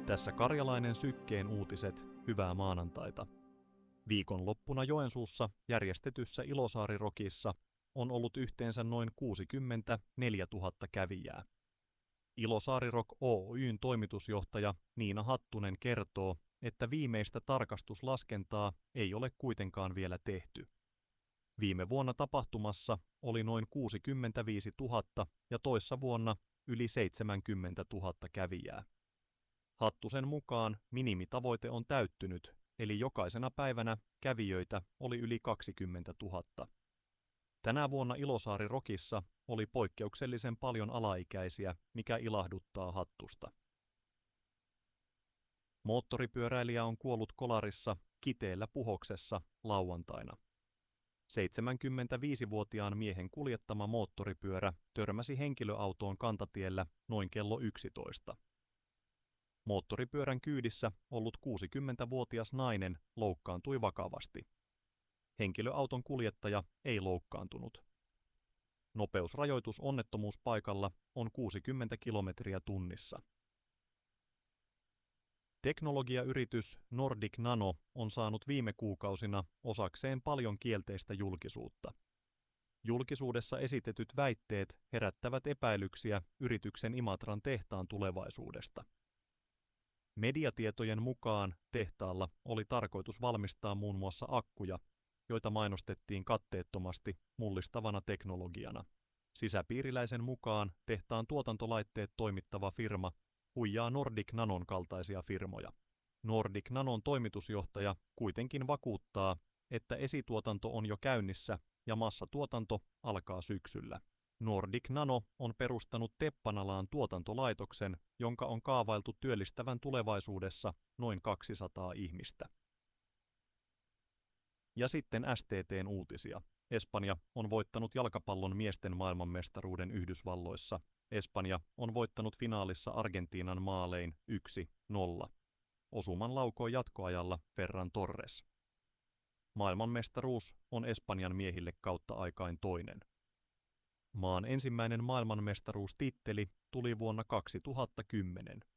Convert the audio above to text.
Tässä Karjalainen Sykkeen uutiset, hyvää maanantaita. Viikonloppuna Joensuussa järjestetyssä Ilosaari-Rockissa on ollut yhteensä noin 64 000 kävijää. Ilosaari-Rock Oy:n toimitusjohtaja Niina Hattunen kertoo, että viimeistä tarkastuslaskentaa ei ole kuitenkaan vielä tehty. Viime vuonna tapahtumassa oli noin 65 000 ja toissa vuonna yli 70 000 kävijää. Hattusen mukaan minimitavoite on täyttynyt, eli jokaisena päivänä kävijöitä oli yli 20 000. Tänä vuonna Ilosaari-Rockissa oli poikkeuksellisen paljon alaikäisiä, mikä ilahduttaa Hattusta. Moottoripyöräilijä on kuollut Kolarissa Kiteellä Puhoksessa lauantaina. 75-vuotiaan miehen kuljettama moottoripyörä törmäsi henkilöautoon kantatiellä noin kello 11. Moottoripyörän kyydissä ollut 60-vuotias nainen loukkaantui vakavasti. Henkilöauton kuljettaja ei loukkaantunut. Nopeusrajoitus onnettomuuspaikalla on 60 kilometriä tunnissa. Teknologiayritys Nordic Nano on saanut viime kuukausina osakseen paljon kielteistä julkisuutta. Julkisuudessa esitetyt väitteet herättävät epäilyksiä yrityksen Imatran tehtaan tulevaisuudesta. Mediatietojen mukaan tehtaalla oli tarkoitus valmistaa muun muassa akkuja, joita mainostettiin katteettomasti mullistavana teknologiana. Sisäpiiriläisen mukaan tehtaan tuotantolaitteet toimittava firma huijaa Nordic Nanon kaltaisia firmoja. Nordic Nanon toimitusjohtaja kuitenkin vakuuttaa, että esituotanto on jo käynnissä ja massatuotanto alkaa syksyllä. Nordic Nano on perustanut Teppanalaan tuotantolaitoksen, jonka on kaavailtu työllistävän tulevaisuudessa noin 200 ihmistä. Ja sitten STT:n uutisia. Espanja on voittanut jalkapallon miesten maailmanmestaruuden Yhdysvalloissa. Espanja on voittanut finaalissa Argentiinan maalein 1-0. Osuman laukoi jatkoajalla Ferran Torres. Maailmanmestaruus on Espanjan miehille kautta aikain toinen. Maan ensimmäinen maailmanmestaruustitteli tuli vuonna 2010.